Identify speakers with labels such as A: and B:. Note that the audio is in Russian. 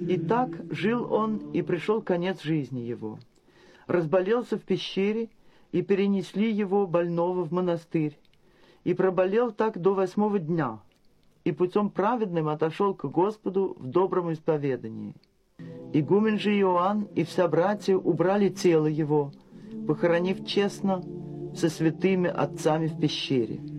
A: И так жил он, и пришел конец жизни его. Разболелся в пещере, и перенесли его, больного, в монастырь. И проболел так до 8-го дня, и путем праведным отошел к Господу в добром исповедании. Игумен же Иоанн и вся братья убрали тело его, похоронив честно со святыми отцами в пещере.